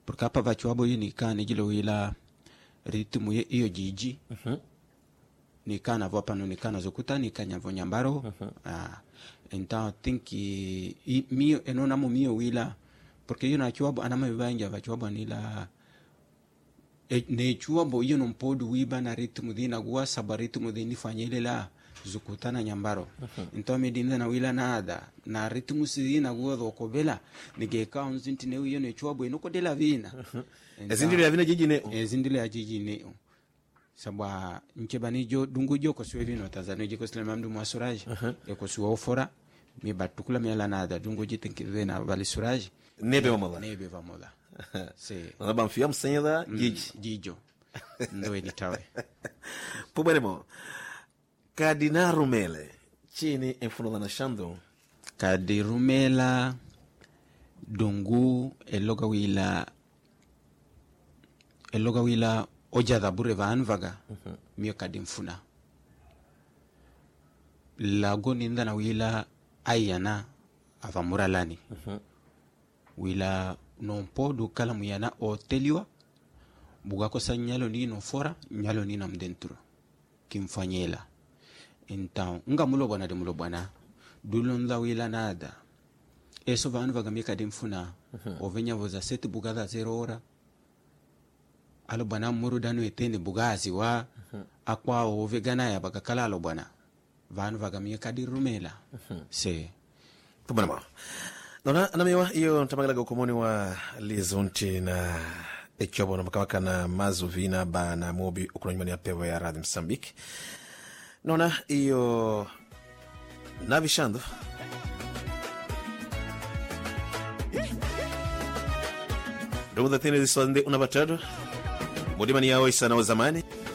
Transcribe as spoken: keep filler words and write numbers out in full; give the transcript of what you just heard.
porque hapa vachuabo yini kani jilo wila ritmu hiyo jiji Mhm. ni kana vopa no ni kana zokuta ni kanya vonyambaro Mhm. ah então tem que i, mio enona mo mio wila porque yo na chuabo anama vibanja vachuabo nila e, ne chuabo yo non podu wiba na ritmu dina gua sabaritmu dini fanyelela zukutana nyambaro. Uh-huh. Então me dinda na wila nada na ritmu sidina gua do kobela nige kaunzi ntine uyo ne chuabo inoko de la vina. Uh-huh. Ezindile ya vina jiji ne. Ezindile ya jiji ne. Sabwa nchebani jo dungu jo ko suwe vino Tanzania jiko sile mamdu mwasuraji. Uh-huh. Eko suwa ofora mi batukula mi ala nada dungu jitinki vina vali suraji. Nebe wamola. Nebe wamola. Se. Naba mfia msanyada jiji. Mm, jijo. Ndowe nitawe. Pubaremo. Kadina Rumele. Chini enfuno na shando. Kadi Rumela dungu eloga wila eloga wila ojada bure vanvaga. Uh-huh. Mio kadi mfuna. Lago ninda na wila ayana avamuralani. Uh-huh. Wila nompodu kala muyana oteliwa bugako sa nyalo ni no fora nyalo ni nam dentro kimfanyela. Então nga mulo bwana de mulo bwana dulon la wila nada eso vanu vaga mika dimfuna. Uh-huh. Ovenya voza seti bugada zero hora alo bwana muru danu etende bugazi wa. Uh-huh. Akwa ovegana ya bakakala alo bwana vanu vaga mika di Rumela. Uh-huh. Se Pubaremo. Nona anamiwa iyo ntamagala gokomoni wa lizunti na echobo na makawaka na mazuvina ba na mobi ukunanyumani ya pewa ya radhi Msambiki. Nona iyo navishando Dungu the thing is Sunday unabatado Mudimani yao isa na wazamani